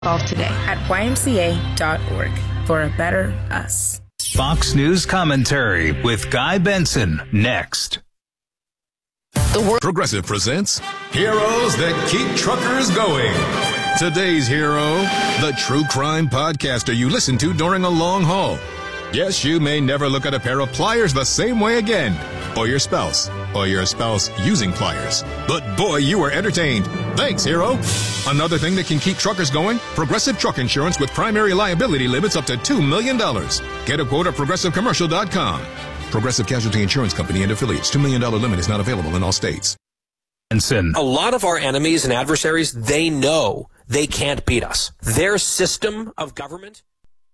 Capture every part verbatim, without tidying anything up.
Call today at Y M C A dot org for a better us. Fox News Commentary with Guy Benson next. The world Progressive presents Heroes That Keep Truckers Going. Today's hero, the true crime podcaster you listen to during a long haul. Yes, you may never look at a pair of pliers the same way again, or your spouse, or your spouse using pliers. But boy, you were entertained. Thanks, hero. Another thing that can keep truckers going, Progressive Truck Insurance with primary liability limits up to two million dollars. Get a quote at progressive commercial dot com. Progressive Casualty Insurance Company and affiliates. two million dollars limit is not available in all states. A lot of our enemies and adversaries, they know they can't beat us. Their system of government.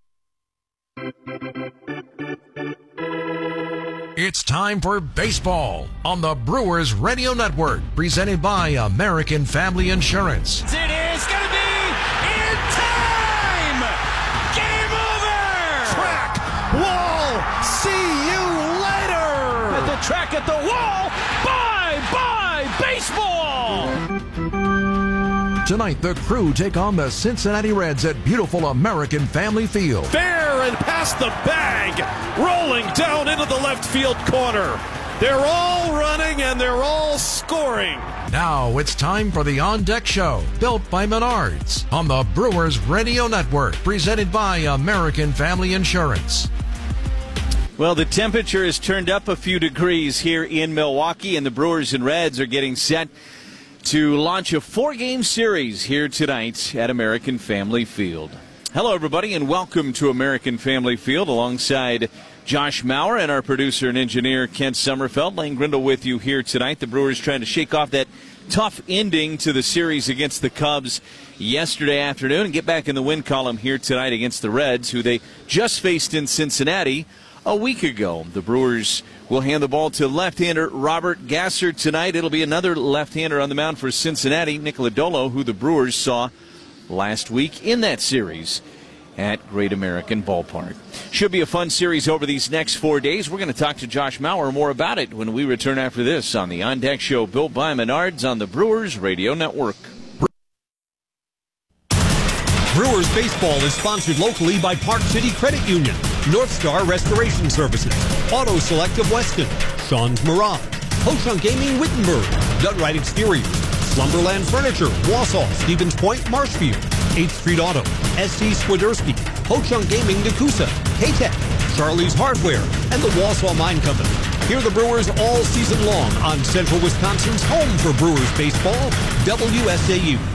It's time for baseball on the Brewers Radio Network, presented by American Family Insurance. It is going to be in time! Game over! Track, wall, see you later! At the track, at the wall, bye-bye baseball! Tonight, the Crew take on the Cincinnati Reds at beautiful American Family Field. Fair and past the bag, rolling down into the left field corner. They're all running and they're all scoring. Now it's time for the On Deck Show, built by Menards, on the Brewers Radio Network, presented by American Family Insurance. Well, the temperature has turned up a few degrees here in Milwaukee, and the Brewers and Reds are getting set to launch a four-game series here tonight at American Family Field. Hello, everybody, and welcome to American Family Field alongside Josh Maurer and our producer and engineer, Kent Sommerfeld. Lane Grindle with you here tonight. The Brewers trying to shake off that tough ending to the series against the Cubs yesterday afternoon and get back in the win column here tonight against the Reds, who they just faced in Cincinnati a week ago. The Brewers will hand the ball to left-hander Robert Gasser tonight. It'll be another left-hander on the mound for Cincinnati, Nick Lodolo, who the Brewers saw last week in that series at Great American Ballpark. Should be a fun series over these next four days. We're going to talk to Josh Maurer more about it when we return after this on the On Deck Show, built by Menards on the Brewers Radio Network. Brewers baseball is sponsored locally by Park City Credit Union, North Star Restoration Services, Auto Select of Weston, Sean's Mirage, Ho-Chunk Gaming Wittenberg, Dunright Exteriors, Slumberland Furniture, Wausau, Stevens Point, Marshfield, eighth Street Auto, S C Swiderski, Ho-Chunk Gaming Nakusa, K-Tech, Charlie's Hardware, and the Wausau Mine Company. Hear the Brewers all season long on Central Wisconsin's home for Brewers baseball, W S A U.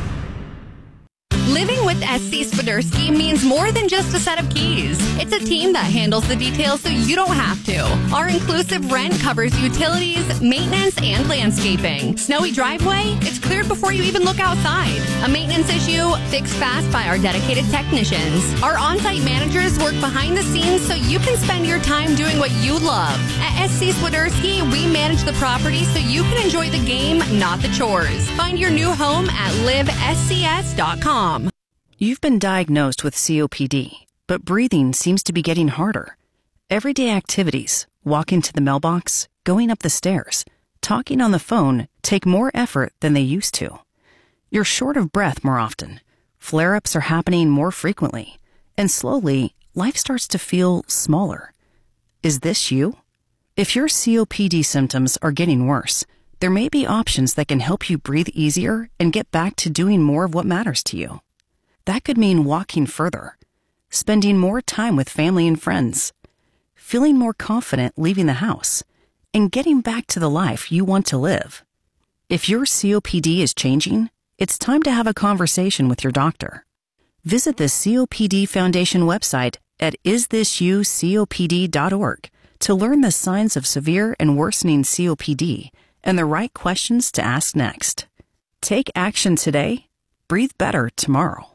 Living with S C Swiderski means more than just a set of keys. It's a team that handles the details so you don't have to. Our inclusive rent covers utilities, maintenance, and landscaping. Snowy driveway? It's cleared before you even look outside. A maintenance issue? Fixed fast by our dedicated technicians. Our on-site managers work behind the scenes so you can spend your time doing what you love. At S C Swiderski, we manage the property so you can enjoy the game, not the chores. Find your new home at live S C S dot com. You've been diagnosed with C O P D, but breathing seems to be getting harder. Everyday activities, walking to the mailbox, going up the stairs, talking on the phone take more effort than they used to. You're short of breath more often. Flare-ups are happening more frequently. And slowly, life starts to feel smaller. Is this you? If your C O P D symptoms are getting worse, there may be options that can help you breathe easier and get back to doing more of what matters to you. That could mean walking further, spending more time with family and friends, feeling more confident leaving the house, and getting back to the life you want to live. If your C O P D is changing, it's time to have a conversation with your doctor. Visit the C O P D Foundation website at is this you C O P D dot org to learn the signs of severe and worsening C O P D and the right questions to ask next. Take action today. Breathe better tomorrow.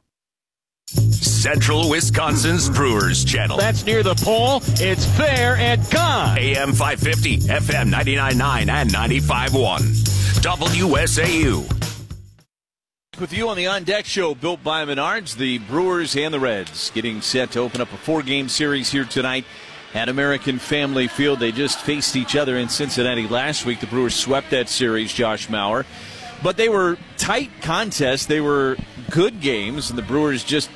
Central Wisconsin's Brewers Channel. That's near the pole. It's fair and gone. A M five fifty, F M ninety-nine point nine and ninety-five point one. W S A U. With you on the On Deck Show, built by Menards, the Brewers and the Reds getting set to open up a four-game series here tonight at American Family Field. They just faced each other in Cincinnati last week. The Brewers swept that series, Josh Maurer. But they were tight contests. They were good games, and the Brewers just